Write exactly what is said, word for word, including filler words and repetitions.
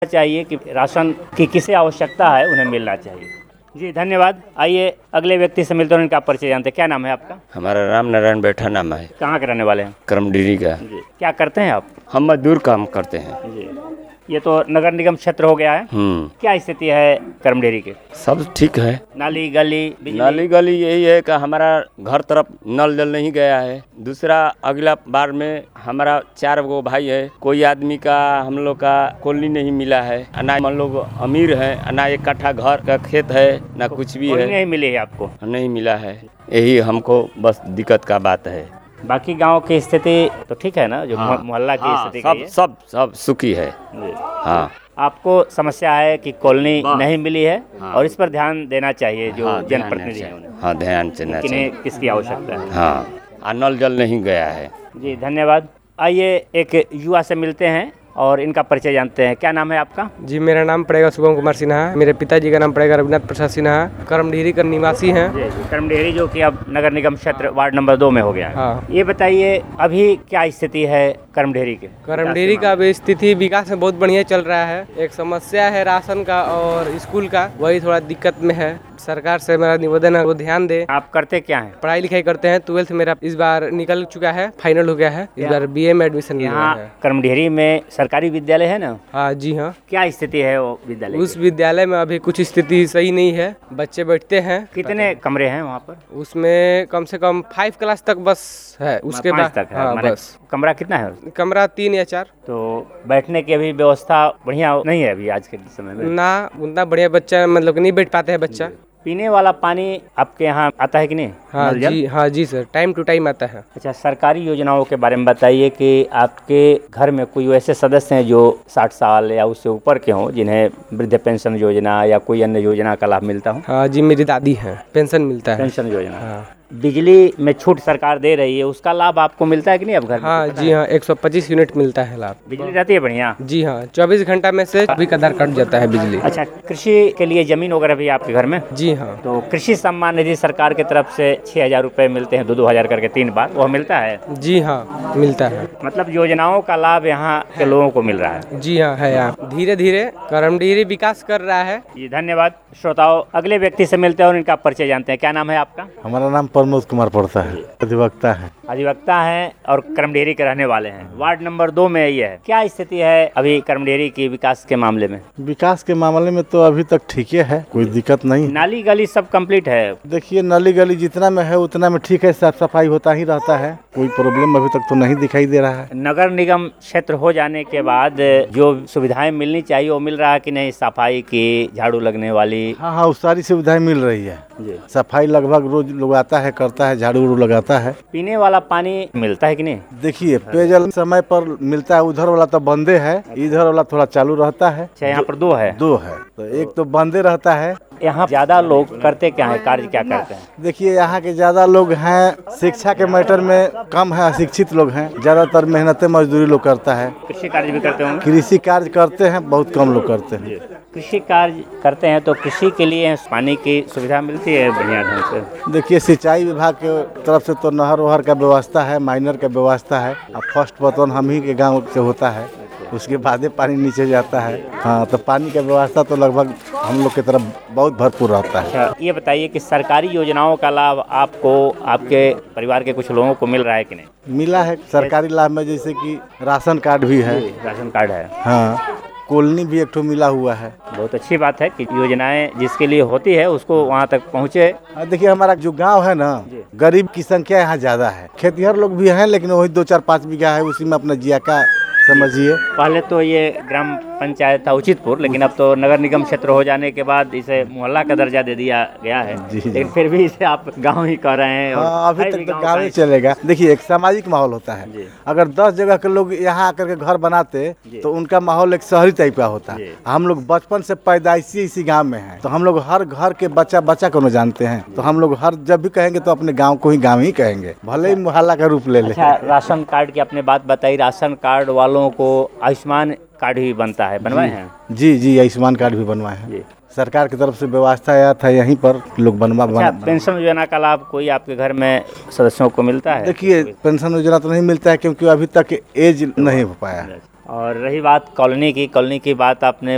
चाहिए कि राशन की किसे आवश्यकता है उन्हें मिलना चाहिए। जी धन्यवाद। आइए अगले व्यक्ति से मिलते हैं, उनका परिचय जानते हैं। क्या नाम है आपका? हमारा राम नारायण बैठा नाम है। कहाँ के रहने वाले हैं? करमडीरी का। जी क्या करते हैं आप? हम मजदूर काम करते हैं। जी ये तो नगर निगम क्षेत्र हो गया है, हम्म क्या स्थिति है करमडेरी की? सब ठीक है। नाली गली बिजली? नाली गली यही है कि हमारा घर तरफ नल जल नहीं गया है। दूसरा अगला बार में हमारा चार गो भाई है, कोई आदमी का हम लोग का कॉलोनी नहीं मिला है। ना हम लोग अमीर है, ना एक कट्ठा घर का खेत है, ना कुछ भी है। नहीं मिली है आपको? नहीं मिला है, यही हमको बस दिक्कत का बात है। बाकी गांव की स्थिति तो ठीक है ना, जो हाँ, मोहल्ला की हाँ, स्थिति सब सब सब सुखी है। जी। हाँ आपको समस्या है कि कॉलोनी नहीं मिली है, हाँ। और इस पर ध्यान देना चाहिए जो हाँ, जनप्रतिनिधि हैं उन्हें। हाँ ध्यान देना चाहिए। किन्हें किसकी आवश्यकता है? हाँ आ, नल जल नहीं गया है। जी धन्यवाद। आइए एक युवा से मिलते हैं और इनका परिचय जानते हैं। क्या नाम है आपका? जी मेरा नाम पड़ेगा शुभम कुमार सिन्हा, मेरे पिताजी का नाम पड़ेगा रविनाथ प्रसाद सिन्हा, करमडीरी का निवासी हैं। जी करमडेरी जो कि अब नगर निगम क्षेत्र वार्ड नंबर दो में हो गया है। हाँ। ये बताइए अभी क्या स्थिति है करमडेरी की? करमडीरी का अभी स्थिति विकास में बहुत बढ़िया चल रहा है। एक समस्या है राशन का और स्कूल का, वही थोड़ा दिक्कत में है। सरकार से मेरा निवेदन है वो ध्यान दे। आप करते क्या हैं? पढ़ाई लिखाई करते हैं, ट्वेल्थ मेरा इस बार निकल चुका है, फाइनल हो गया है। इस बार बीए में एडमिशन लिया यहाँ है। करमडेरी में सरकारी विद्यालय है ना? हाँ जी हाँ। क्या स्थिति है वो विद्यालय उस की? विद्यालय में अभी कुछ स्थिति सही नहीं है, बच्चे बैठते हैं। कितने कमरे हैं वहाँ पर? उसमें कम से कम फाइव क्लास तक बस है, उसके पाँच बाद तक है। हाँ माने बस। कमरा कितना है? कमरा तीन या चार। तो बैठने की अभी व्यवस्था बढ़िया नहीं है अभी आज के समय में? ना उतना बढ़िया बच्चा मतलब कि नहीं बैठ पाते हैं बच्चा। पीने वाला पानी आपके यहाँ आता है कि नहीं? हाँ नल जल? जी हाँ जी सर, टाइम टू टाइम आता है। अच्छा, सरकारी योजनाओं के बारे में बताइए कि आपके घर में कोई ऐसे सदस्य हैं जो साठ साल या उससे ऊपर के हों, जिन्हें वृद्ध पेंशन योजना या कोई अन्य योजना का लाभ मिलता हो? हाँ जी मेरी दादी हैं, पेंशन मिलता है। पेंशन योजना। हाँ बिजली में छूट सरकार दे रही है, उसका लाभ आपको मिलता है कि नहीं अब घर में? हाँ जी हाँ, एक सौ पच्चीस यूनिट मिलता है लाभ। बिजली रहती है बढ़िया? जी हाँ, चौबीस घंटा में से कभी कदार कट जाता है बिजली। अच्छा, कृषि के लिए जमीन वगैरह भी आपके घर में? जी हाँ। तो कृषि सम्मान निधि सरकार की तरफ से छह हजार रुपए मिलते हैं, दो दो हजार करके तीन बार, वो मिलता है? जी हाँ मिलता है। मतलब योजनाओं का लाभ यहाँ के लोगों को मिल रहा है? जी हाँ है। यहाँ धीरे धीरे करमडीरी विकास कर रहा है। जी धन्यवाद। श्रोताओं, अगले व्यक्ति से मिलते हैं और इनका परिचय जानते हैं। क्या नाम है आपका? हमारा नाम प्रमोद कुमार पड़ता है, अधिवक्ता है। अधिवक्ता हैं और करमडेरी के रहने वाले हैं। वार्ड नंबर दो में ये है। क्या स्थिति है अभी करमडेरी की विकास के मामले में? विकास के मामले में तो अभी तक ठीक है, कोई दिक्कत नहीं। नाली गली सब कंप्लीट है? देखिए नाली गली जितना में है उतना में ठीक है, साफ सफाई होता ही रहता है, कोई प्रॉब्लम अभी तक तो नहीं दिखाई दे रहा है। नगर निगम क्षेत्र हो जाने के बाद जो सुविधाएं मिलनी चाहिए वो मिल रहा है कि नहीं? सफाई की, झाड़ू लगने वाली? हाँ हाँ, वो सारी सुविधाएं मिल रही है जी। सफाई लगभग रोज लोग आता है, करता है, झाड़ू उड़ू लगाता है। पीने वाला पानी मिलता है कि नहीं? देखिए पेयजल समय पर मिलता है, उधर वाला तो बंदे है, इधर वाला थोड़ा चालू रहता है। अच्छा, यहाँ पर दो है? दो है, तो एक तो बंदे रहता है। यहाँ ज्यादा लोग करते क्या है, कार्य क्या करते हैं? देखिए यहाँ के ज्यादा लोग हैं, शिक्षा के मैटर में कम है, अशिक्षित लोग हैं, ज्यादातर मेहनत मजदूरी लोग करता है। कृषि कार्य भी करते होंगे? कृषि कार्य करते हैं, बहुत कम लोग करते हैं। कृषि कार्य करते हैं तो कृषि के लिए पानी की सुविधा मिलती है बढ़िया ढंग से? देखिए सिंचाई विभाग के तरफ से तो नहर वहर का व्यवस्था है, माइनर का व्यवस्था है। अब फर्स्ट पतन हम ही के गांव से होता है, उसके बाद पानी नीचे जाता है। हाँ, तो पानी का व्यवस्था तो लगभग हम लोग की तरफ बहुत भरपूर रहता है। अच्छा, ये बताइए कि सरकारी योजनाओं का लाभ आपको, आपके परिवार के कुछ लोगों को मिल रहा है कि नहीं? मिला है सरकारी लाभ में, जैसे कि राशन कार्ड भी है। राशन कार्ड है? हाँ, कॉलोनी भी एक ठो मिला हुआ है। बहुत अच्छी बात है कि योजनाएं जिसके लिए होती है उसको वहाँ तक पहुँचे। देखिए हमारा जो गांव है ना, गरीब की संख्या यहाँ ज्यादा है। खेतिहर लोग भी हैं, लेकिन वही दो चार पाँच बीघा है, उसी में अपना जियाका समझिए। पहले तो ये ग्राम पंचायत था उचितपुर, लेकिन अब तो नगर निगम क्षेत्र हो जाने के बाद इसे मोहल्ला का दर्जा दे दिया गया है। लेकिन फिर भी इसे आप गांव ही कह रहे हैं। हाँ, अभी तक तो गाँव ही चलेगा। देखिए एक सामाजिक माहौल होता है, अगर दस जगह के लोग यहाँ आकर के घर बनाते तो उनका माहौल एक शहरी टाइप का होता है। हम लोग बचपन से पैदाइशी इसी गाँव में है, तो हम लोग हर घर के बच्चा बच्चा को जानते हैं, तो हम लोग हर जब भी कहेंगे तो अपने गाँव को ही गाँव ही कहेंगे, भले ही मोहल्ला का रूप ले ले। अच्छा, राशन कार्ड की आपने बात बताई, राशन कार्ड वालों को आयुष्मान कार्ड भी बनता है, बनवाए हैं? जी जी, आयुष्मान कार्ड भी बनवाए हैं, सरकार की तरफ से व्यवस्था आया था, यहीं पर लोग बनवा अच्छा, बना। पेंशन योजना का लाभ कोई आपके घर में सदस्यों को मिलता है? देखिए पेंशन योजना तो नहीं मिलता है, क्योंकि अभी तक एज नहीं हो पाया। और रही बात कॉलोनी की, कॉलोनी की बात आपने